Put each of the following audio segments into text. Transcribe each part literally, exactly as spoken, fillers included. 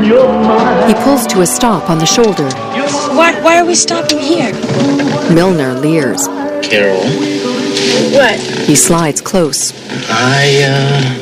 He pulls to a stop on the shoulder. Why, why are we stopping here? Milner leers. Carol. What? He slides close. I, uh...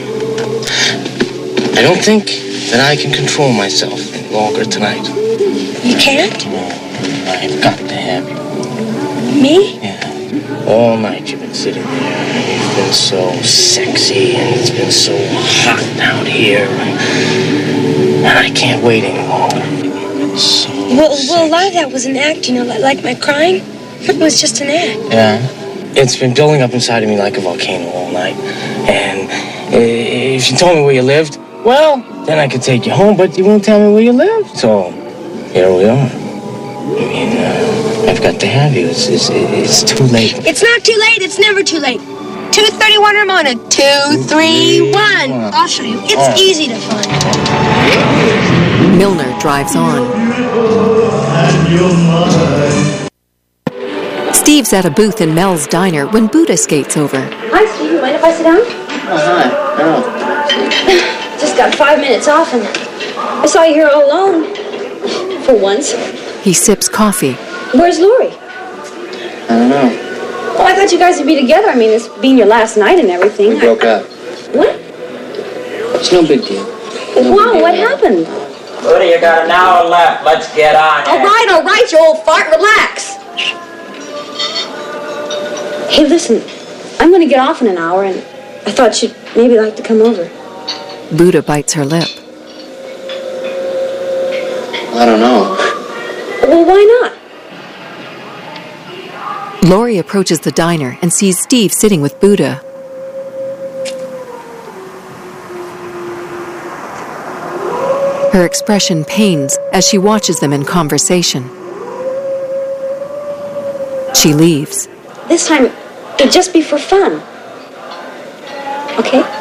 I don't think that I can control myself any longer tonight. You can't? No, I've got to have you. Me? Yeah. All night you've been sitting there. You've been so sexy, and it's been so hot out here. And I can't wait any longer. So Well, well, a lot of that was an act, you know, like, like my crying. It was just an act. Yeah. It's been building up inside of me like a volcano all night. And if you told me where you lived, well, then I could take you home, but you won't tell me where you live. So here we are. I mean, uh, I've got to have you. It's, it's, it's too late. It's not too late. It's never too late. two thirty-one Ramona. two three one. I'll show you. It's Right. easy to find. Milner drives on. Steve's at a booth in Mel's diner when Buddha skates over. Hi, Steve. You mind if I sit down? Oh, hi. Oh. Just got five minutes off, and I saw you here all alone. For once. He sips coffee. Where's Lori? I don't know. Well, I thought you guys would be together. I mean, this being your last night and everything. We broke up. What? It's no big deal. No Wow, big deal. what happened? Buddy, you got an hour left. Let's get on All it. right, all right, you old fart. Relax. Hey, listen. I'm going to get off in an hour, and I thought you'd maybe like to come over. Buddha bites her lip. I don't know. Well, why not? Lori approaches the diner and sees Steve sitting with Buddha. Her expression pains as she watches them in conversation. She leaves. This time, it'd just be for fun. Okay?